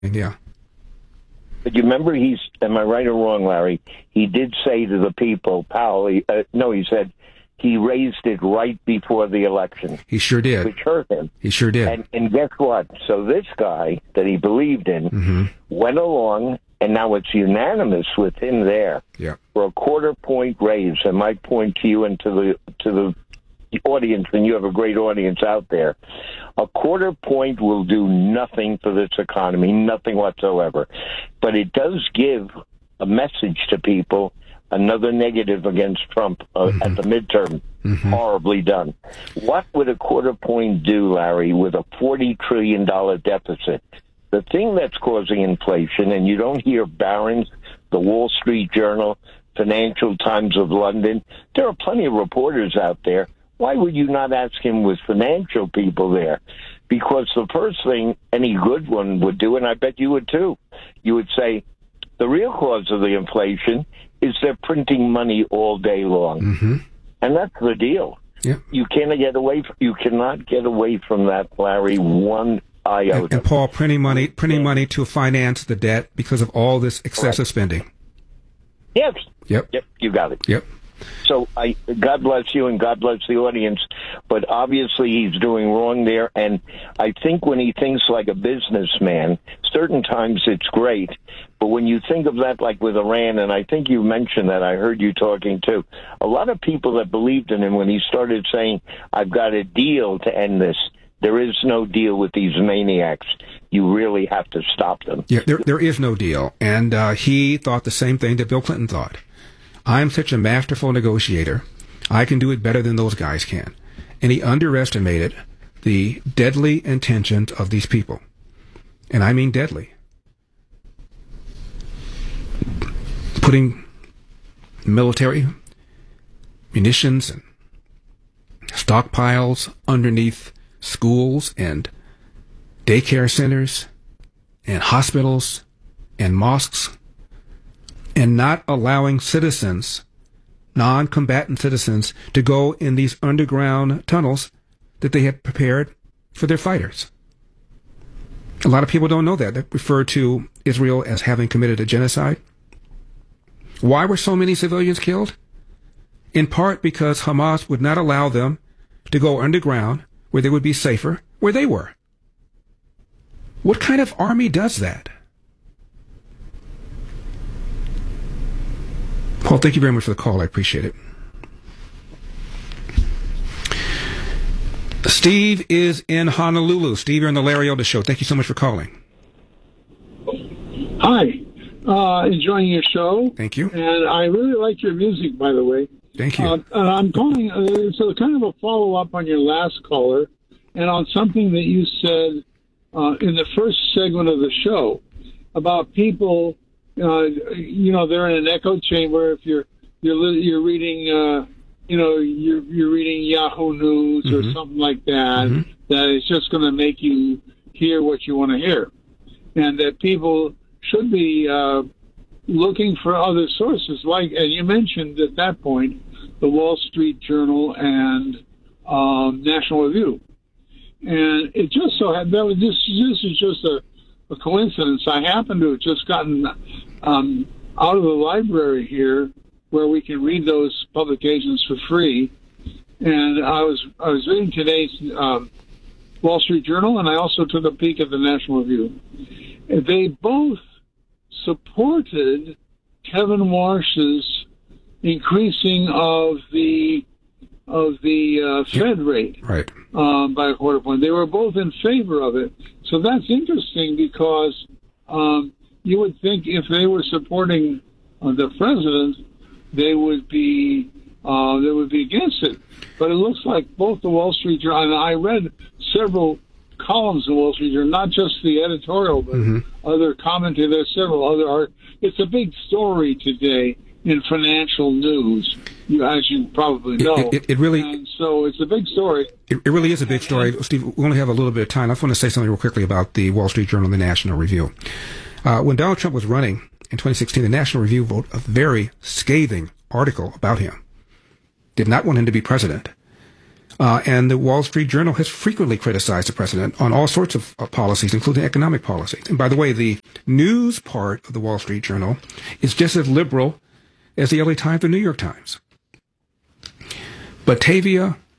Yeah. But you remember, am I right or wrong, Larry? He did say to the people, Powell, he said he raised it right before the election. He sure did. Which hurt him. He sure did. And guess what? So this guy that he believed in went along, and now it's unanimous with him there for a quarter-point raise. And my point to you and to the audience, and you have a great audience out there, a quarter point will do nothing for this economy, nothing whatsoever. But it does give a message to people, another negative against Trump at the midterm. Horribly done. What would a quarter point do, Larry, with a $40 trillion deficit? The thing that's causing inflation, and you don't hear Barron's, the Wall Street Journal, Financial Times of London, there are plenty of reporters out there. Why would you not ask him with financial people there? Because the first thing any good one would do, and I bet you would too, you would say, the real cause of the inflation is they're printing money all day long. And that's the deal. You cannot get away from that, Larry, one iota. And Paul, printing money to finance the debt because of all this excessive spending. Yes. Yep, you got it. Yep. So God bless you and God bless the audience, but obviously he's doing wrong there. And I think when he thinks like a businessman, certain times it's great. But when you think of that like with Iran, and I think you mentioned that, I heard you talking too, a lot of people that believed in him when he started saying, I've got a deal to end this. There is no deal with these maniacs. You really have to stop them. Yeah, there is no deal. And he thought the same thing that Bill Clinton thought. I'm such a masterful negotiator. I can do it better than those guys can. And he underestimated the deadly intentions of these people. And I mean deadly. Putting military munitions and stockpiles underneath schools and daycare centers and hospitals and mosques, and not allowing citizens, non-combatant citizens, to go in these underground tunnels that they had prepared for their fighters. A lot of people don't know that. They refer to Israel as having committed a genocide. Why were so many civilians killed? In part because Hamas would not allow them to go underground where they would be safer, where they were. What kind of army does that? Paul, thank you very much for the call. I appreciate it. Steve is in Honolulu. Steve, you're on the Larry Elder Show. Thank you so much for calling. Hi. Enjoying your show. Thank you. And I really like your music, by the way. Thank you. I'm calling, so kind of a follow-up on your last caller and on something that you said in the first segment of the show about people, they're in an echo chamber. If you're reading, you're reading Yahoo News or something like that, that is just going to make you hear what you want to hear. And that people should be looking for other sources, like, and you mentioned at that point, the Wall Street Journal and National Review. And it just so happened, this is just a coincidence. I happen to have just gotten out of the library here where we can read those publications for free. And I was reading today's Wall Street Journal, and I also took a peek at the National Review. They both supported Kevin Warsh's increasing of the Fed rate by a quarter point. They were both in favor of it. So that's interesting because you would think if they were supporting the president, they would be against it. But it looks like both the Wall Street Journal, and I read several columns in Wall Street Journal, not just the editorial, but other commentary. There's several other It's a big story today in financial news, as you probably know. It really, and so it's a big story. It really is a big story. Steve, we only have a little bit of time. I just want to say something real quickly about the Wall Street Journal and the National Review. When Donald Trump was running in 2016, the National Review wrote a very scathing article about him. Did not want him to be president. And the Wall Street Journal has frequently criticized the president on all sorts of policies, including economic policies. And by the way, the news part of the Wall Street Journal is just as liberal as the LA Times or New York Times. Batavia